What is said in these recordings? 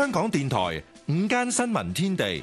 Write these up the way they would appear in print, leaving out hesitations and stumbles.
香港電台午間新聞天地，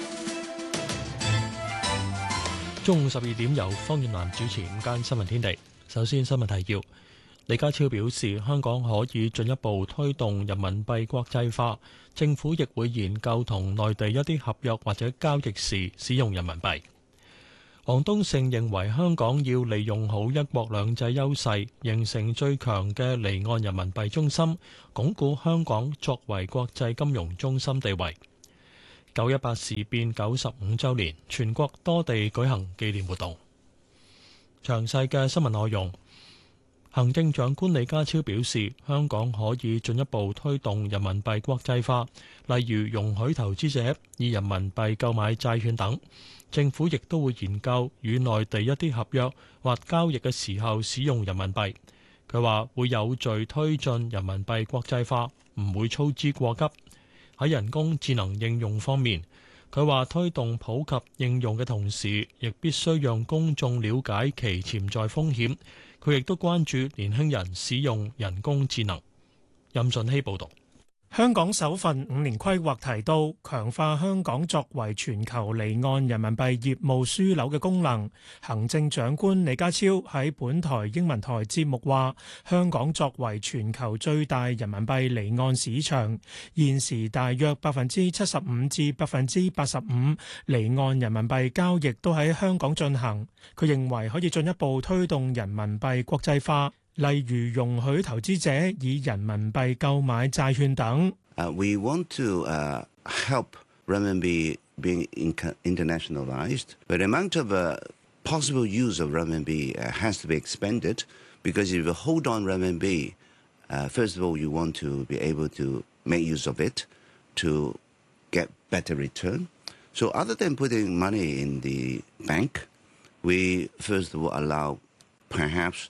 中午12點由方遠南主持午間新聞天地。首先新聞提要：李家超表示，香港可以進一步推動人民幣國際化，政府亦會研究同內地一啲合約或者交易時使用人民幣。王冬勝認為香港要利用好一國兩制優勢，形成最強嘅離岸人民幣中心，鞏固香港作為國際金融中心地位。918事變95週年，全國多地舉行紀念活動。詳細嘅新聞內容。行政長官李家超表示，香港可以進一步推動人民幣國際化，例如容許投資者以人民幣購買債券等。政府亦都會研究與內地一啲合約或交易嘅時候使用人民幣。佢話會有序推進人民幣國際化，唔會操之過急。喺人工智能應用方面，佢話推動普及應用嘅同時，亦必須讓公眾了解其潛在風險。佢亦都關注年輕人使用人工智能。任順希報導。 香港首份5年規劃提到，強化香港作為全球離岸人民幣業務樞紐嘅功能。行政長官李家超喺本台英文台節目話，香港作為全球最大人民幣離岸市場，現時大約75%至85%離岸人民幣交易都喺香港進行。佢認為可以進一步推動人民幣國際化。例如容許投資者以人民幣購買債券等。 We want to help renminbi being internationalized, but the amount of possible use of renminbi has to be expanded because if you hold on renminbi, first of all, you want to be able to make use of it to get better return. So other than putting money in the bank, we first of all allow perhaps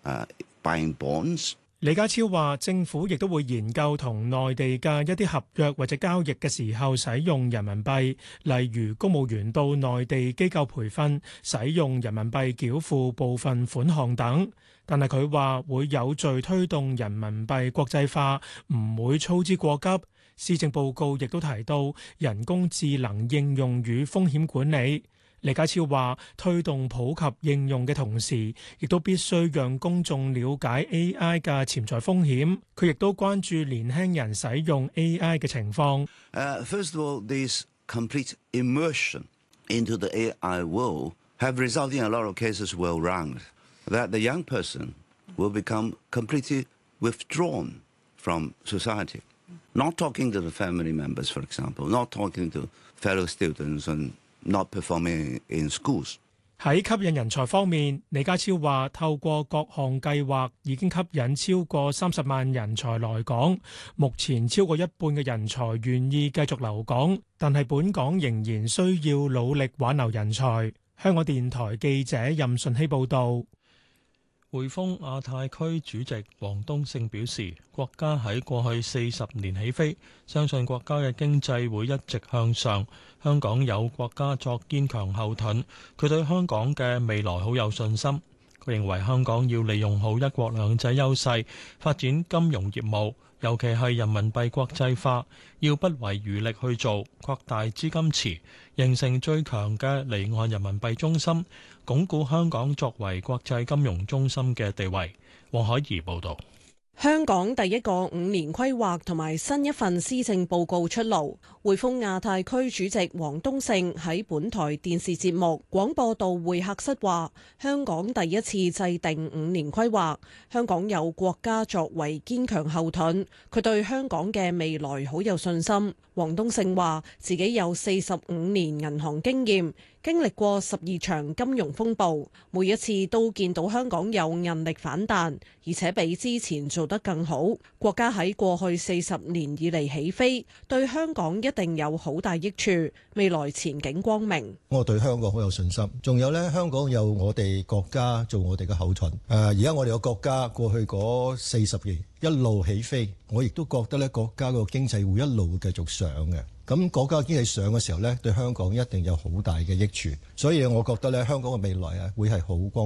buying bonds. 李家超話，政府亦都會研究同內地嘅一啲合約或者交易嘅時候使用人民幣，例如公務員到內地機構培訓，使用人民幣繳付部分款項等。但係佢話會有序推動人民幣國際化，唔會操之過急。施政報告亦都提到人工智能應用與風險管理。李家超話，推動普及應用嘅同時，亦都必須讓公眾了解 AI 嘅潛在風險。佢亦都關注年輕人使用 AI 嘅情況。 First of all, this complete immersion into the AI world have resulted in a lot of cases well round that the young person will become completely withdrawn from society, not talking to the family members, for example, not talking to fellow students and not performing in schools. 喺吸引人才方面，李家超話透過各項計劃已經吸引超過30萬人才來港，目前超過一半嘅人才願意繼續留港，但係本港仍然需要努力挽留人才。香港電台記者任順希報導。 匯豐亞太區主席王冬勝表示，國家喺過去40年起飛，相信國家嘅經濟會一直向上。香港有國家作堅強後盾，佢對香港嘅未來好有信心。佢認為香港要利用好一國兩制優勢，發展金融業務，尤其係人民幣國際化，要不遺餘力去做，擴大資金池，形成最強嘅離岸人民幣中心，鞏固香港作為國際金融中心嘅地位。黃海怡報導。 香港第一個5年規劃同埋新一份施政報告出爐，匯豐亞太區主席王冬勝喺本台電視節目廣播道會客室話：香港第一次制定5年規劃，香港有國家作為堅強後盾，佢對香港嘅未來好有信心。王冬勝話：自己有45年銀行經驗，經歷過12場金融風暴，每一次都見到香港有韌力反彈，而且比之前做得更好。國家喺過去40年以嚟起飛，對香港一定有好大益處，未來前景光明。 我對香港好有信心，仲有呢，香港有我哋國家做我哋嘅後盾。而家我哋個國家過去嗰40年一路起飛，我亦都覺得咧國家個經濟會一路繼續上嘅。咁國家經濟上嘅時候咧，對香港一定有好大嘅益處，所以我覺得咧香港嘅未來啊會係好光明嘅。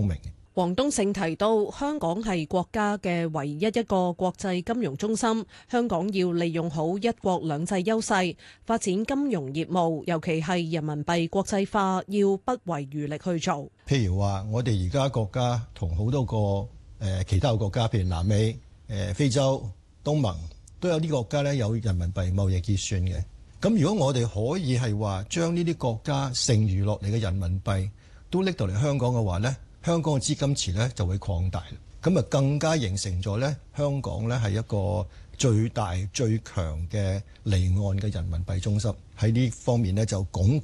王冬勝提到，香港係國家嘅唯一一個國際金融中心，香港要利用好一國兩制優勢，發展金融業務，尤其係人民幣國際化，要不遺餘力去做。 譬如話，我哋而家國家同好多個其他國家，譬如南美、非洲、東盟，都有啲國家咧有人民幣貿易結算嘅。咁如果我哋可以係話將呢啲國家剩餘落嚟嘅人民幣都拎到嚟香港嘅話咧，香港嘅資金池咧就會擴大，咁啊更加形成咗咧香港咧係一個最大最強嘅離岸嘅人民幣中心，喺呢方面咧就鞏固